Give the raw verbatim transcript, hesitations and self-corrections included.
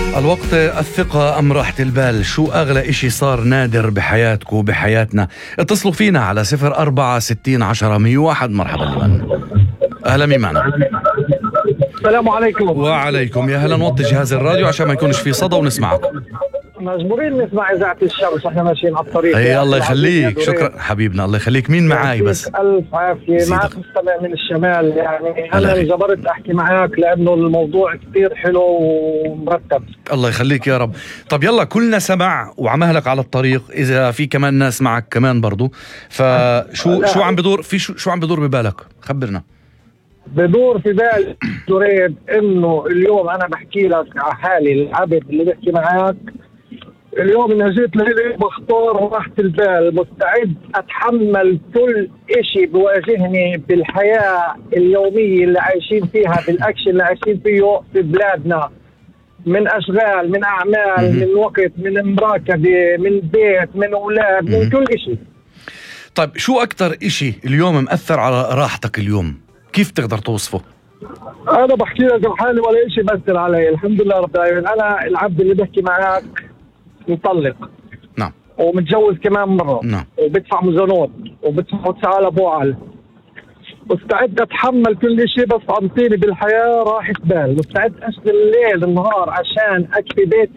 الوقت، الثقة أم راحة البال؟ شو أغلى إشي صار نادر بحياتكم وبحياتنا؟ اتصلوا فينا على صفر أربعة ستين عشرة مية وواحد. مرحبا لمن؟ أهلا مين معنا؟ السلام عليكم. وعليكم، يا هلا. نوطي جهاز الراديو عشان ما يكونش في صدى ونسمعك. مجبورين نسمع إذاعة الشمس واحنا ماشيين على الطريق. اي الله يخليك، شكرا حبيبنا، الله يخليك. مين معاي بس؟ ألف عافية. معك مستمع من الشمال. يعني أنا جبرت أحكي معاك لأنه الموضوع كتير حلو ومرتب. الله يخليك يا رب. طب يلا، كلنا سمع وعمهلك على الطريق، إذا في كمان ناس معك كمان برضو، فشو شو عم بدور في شو, شو عم بدور ببالك؟ خبرنا. بدور في بالي تريد إنه اليوم أنا بحكي لك على حالي العبد اللي بحكي معاك اليوم. إن جيت لي بختار راحة البال، مستعد أتحمل كل إشي بواجهني بالحياة اليومية اللي عايشين فيها، بالأكشن اللي عايشين فيه في بلادنا، من أشغال، من أعمال، من وقت، من مراكبة، من بيت، من أولاد، من كل إشي. طيب شو أكتر إشي اليوم مأثر على راحتك اليوم؟ كيف تقدر توصفه؟ أنا بحكي لك بحالي ولا إشي مأثر علي، الحمد لله رب العالمين. أنا العبد اللي بحكي معاك مطلق. نعم. ومتجوز كمان مرة. نعم. وبدفع مزانات وبدفع سعالة بوعل. مستعد أتحمل كل شيء بس أعطيني بالحياة راحة بال. مستعد أشتغل الليل النهار عشان أكفي بيتي